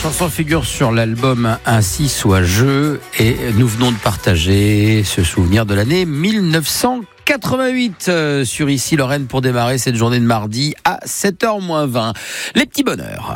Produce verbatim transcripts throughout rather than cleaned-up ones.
chanson figure sur l'album Ainsi soit je et nous venons de partager ce souvenir de l'année mille neuf cent quatre-vingt-huit euh, sur Ici Lorraine pour démarrer cette journée de mardi à sept heures moins vingt. Les petits bonheurs.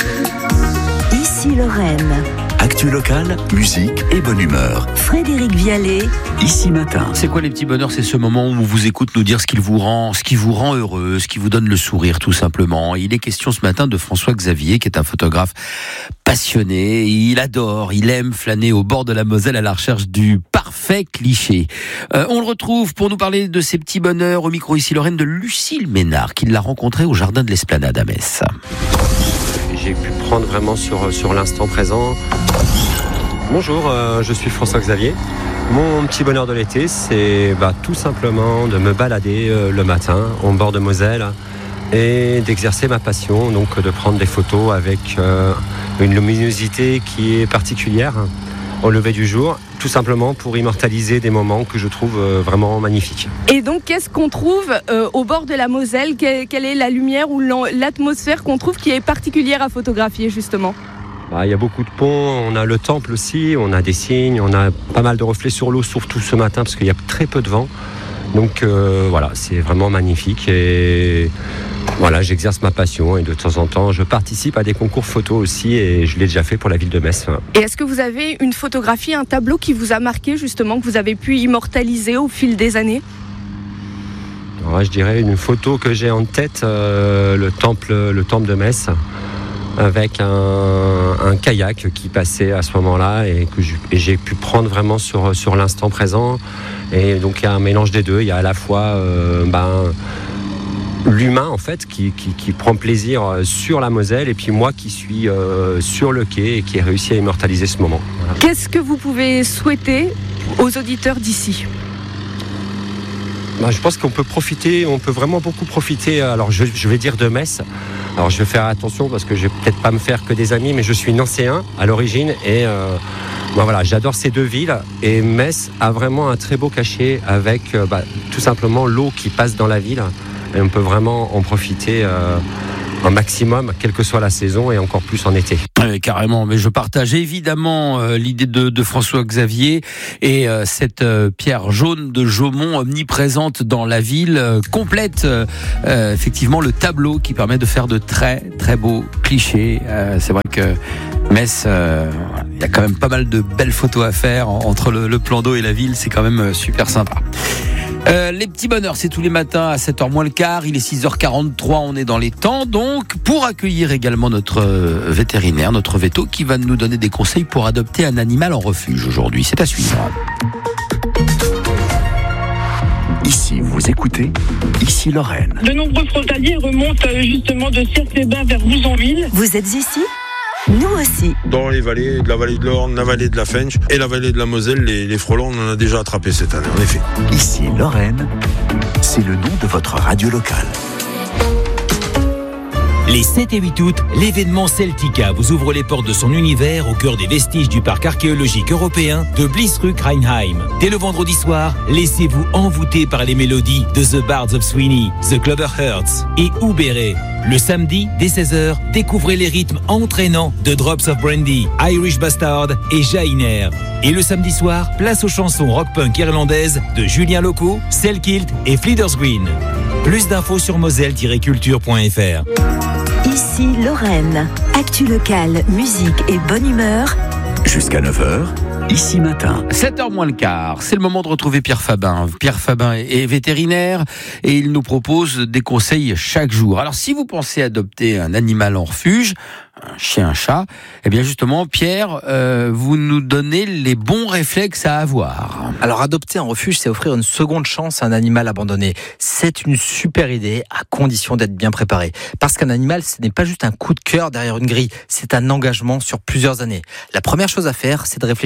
Ici Lorraine. Actu locale, musique et bonne humeur. Frédéric Vialet. Ici matin. C'est quoi les petits bonheurs? C'est ce moment où on vous écoute nous dire ce qui vous rend, ce qui vous rend heureux, ce qui vous donne le sourire tout simplement. Il est question ce matin de François Xavier qui est un photographe passionné. Il adore, il aime flâner au bord de la Moselle à la recherche du parfait cliché. Euh, on le retrouve pour nous parler de ces petits bonheurs au micro Ici Lorraine de Lucille Ménard qui l'a rencontré au jardin de l'Esplanade à Metz. J'ai pu prendre vraiment sur, sur l'instant présent. Bonjour, euh, je suis François Xavier. Mon petit bonheur de l'été, c'est bah, tout simplement de me balader euh, le matin au bord de Moselle et d'exercer ma passion, donc de prendre des photos avec euh, une luminosité qui est particulière au lever du jour, tout simplement pour immortaliser des moments que je trouve euh, vraiment magnifiques. Et donc, qu'est-ce qu'on trouve euh, au bord de la Moselle? Quelle, quelle est la lumière ou l'atmosphère qu'on trouve qui est particulière à photographier, justement? Bah, il y a beaucoup de ponts, on a le temple aussi, on a des cygnes, on a pas mal de reflets sur l'eau, surtout ce matin, parce qu'il y a très peu de vent. Donc euh, voilà, c'est vraiment magnifique et voilà, j'exerce ma passion et de temps en temps, je participe à des concours photos aussi et je l'ai déjà fait pour la ville de Metz. Et est-ce que vous avez une photographie, un tableau qui vous a marqué justement, que vous avez pu immortaliser au fil des années? Alors, je dirais une photo que j'ai en tête, euh, le temple, le temple de Metz, avec un, un kayak qui passait à ce moment-là et que et j'ai pu prendre vraiment sur, sur l'instant présent. Et donc il y a un mélange des deux, il y a à la fois euh, ben, l'humain en fait qui, qui, qui prend plaisir sur la Moselle et puis moi qui suis euh, sur le quai et qui ai réussi à immortaliser ce moment. Voilà. Qu'est-ce que vous pouvez souhaiter aux auditeurs d'ici? Ben, je pense qu'on peut profiter, on peut vraiment beaucoup profiter. Alors je, je vais dire de Metz. Alors je vais faire attention parce que je vais peut-être pas me faire que des amis, mais je suis nancéen à l'origine et euh, ben voilà, j'adore ces deux villes et Metz a vraiment un très beau cachet avec euh, bah, tout simplement l'eau qui passe dans la ville et on peut vraiment en profiter euh, un maximum, quelle que soit la saison et encore plus en été. Oui, carrément, mais je partage évidemment euh, l'idée de, de François Xavier et euh, cette euh, pierre jaune de Jaumont omniprésente dans la ville euh, complète euh, euh, effectivement le tableau qui permet de faire de très très beaux clichés. Euh, c'est vrai que Metz, euh, il y a quand même pas mal de belles photos à faire entre le, le plan d'eau et la ville, c'est quand même super sympa. Euh, les petits bonheurs, c'est tous les matins à sept heures moins le quart, il est six heures quarante-trois, on est dans les temps, donc pour accueillir également notre euh, vétérinaire, notre véto, qui va nous donner des conseils pour adopter un animal en refuge aujourd'hui. C'est à suivre. Ici, vous écoutez Ici Lorraine. De nombreux frontaliers remontent justement de Cirque-les-Bains vers Bouzonville. Vous êtes ici? Nous aussi. Dans les vallées, de la vallée de l'Orne, la vallée de la Fench et la vallée de la Moselle, les, les frelons, on en a déjà attrapé cette année, en effet. Ici Lorraine, c'est le nom de votre radio locale. Les sept et huit août, l'événement Celtica vous ouvre les portes de son univers au cœur des vestiges du parc archéologique européen de Bliesruck-Rheinheim. Dès le vendredi soir, laissez-vous envoûter par les mélodies de The Bards of Sweeney, The Clover Hearts et Oubéré. Le samedi, dès seize heures, découvrez les rythmes entraînants de Drops of Brandy, Irish Bastard et Jainer. Et le samedi soir, place aux chansons rock-punk irlandaises de Julien Loco, Selkilt et Fleeters Green. Plus d'infos sur moselle tiret culture point f r. Ici Lorraine. Actu locale, musique et bonne humeur. Jusqu'à neuf heures, Ici matin. sept heures moins le quart, c'est le moment de retrouver Pierre Fabin. Pierre Fabin est vétérinaire et il nous propose des conseils chaque jour. Alors si vous pensez adopter un animal en refuge, un chien, un chat, eh bien justement Pierre, euh, vous nous donnez les bons réflexes à avoir. Alors adopter un refuge, c'est offrir une seconde chance à un animal abandonné. C'est une super idée à condition d'être bien préparé. Parce qu'un animal, ce n'est pas juste un coup de cœur derrière une grille, c'est un engagement sur plusieurs années. La première chose à faire, c'est de réfléchir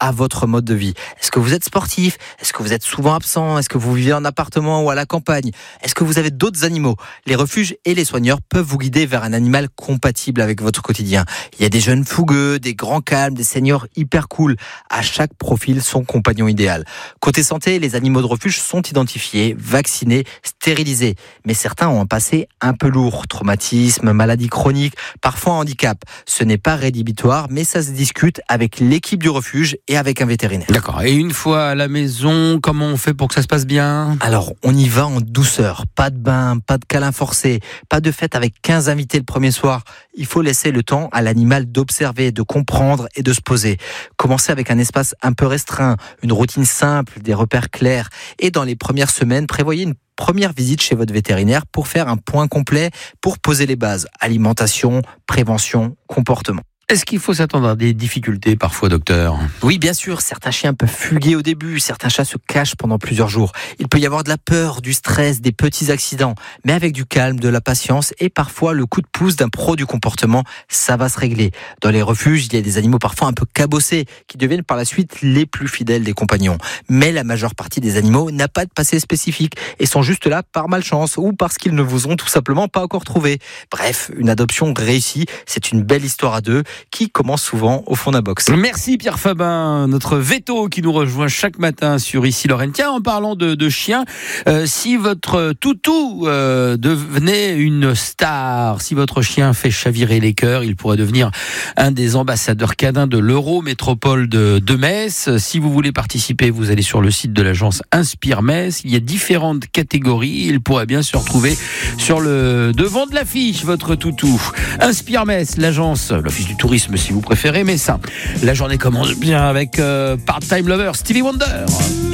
à votre mode de vie. Est-ce que vous êtes sportif? Est-ce que vous êtes souvent absent? Est-ce que vous vivez en appartement ou à la campagne? Est-ce que vous avez d'autres animaux? Les refuges et les soigneurs peuvent vous guider vers un animal compatible avec votre quotidien. Il y a des jeunes fougueux, des grands calmes, des seniors hyper cool. À chaque profil, son compagnon idéal. Côté santé, les animaux de refuge sont identifiés, vaccinés, stérilisés. Mais certains ont un passé un peu lourd. Traumatisme, maladie chronique, parfois handicap. Ce n'est pas rédhibitoire, mais ça se discute avec l'équipe du refuge et avec un vétérinaire. D'accord. Et une fois à la maison, comment on fait pour que ça se passe bien? Alors, on y va en douceur. Pas de bain, pas de câlin forcé, pas de fête avec quinze invités le premier soir. Il faut laisser le temps à l'animal d'observer, de comprendre et de se poser. Commencez avec un espace un peu restreint, une routine simple, des repères clairs. Et dans les premières semaines, prévoyez une première visite chez votre vétérinaire pour faire un point complet, pour poser les bases. Alimentation, prévention, comportement. Est-ce qu'il faut s'attendre à des difficultés parfois, docteur? Oui, bien sûr. Certains chiens peuvent fuguer au début. Certains chats se cachent pendant plusieurs jours. Il peut y avoir de la peur, du stress, des petits accidents. Mais avec du calme, de la patience et parfois le coup de pouce d'un pro du comportement, ça va se régler. Dans les refuges, il y a des animaux parfois un peu cabossés qui deviennent par la suite les plus fidèles des compagnons. Mais la majeure partie des animaux n'a pas de passé spécifique et sont juste là par malchance ou parce qu'ils ne vous ont tout simplement pas encore trouvé. Bref, une adoption réussie, c'est une belle histoire à deux qui commence souvent au fond d'un box. Merci Pierre Fabin, notre veto qui nous rejoint chaque matin sur Ici Lorraine. Tiens, en parlant de, de chiens, euh, si votre toutou euh, devenait une star, si votre chien fait chavirer les cœurs, il pourrait devenir un des ambassadeurs canins de l'Eurométropole de, de Metz. Si vous voulez participer, vous allez sur le site de l'agence Inspire Metz. Il y a différentes catégories. Il pourrait bien se retrouver sur le devant de l'affiche, votre toutou. Inspire Metz, l'agence, l'office du tourisme si vous préférez, mais ça, la journée commence bien avec euh, Part-Time Lover, Stevie Wonder.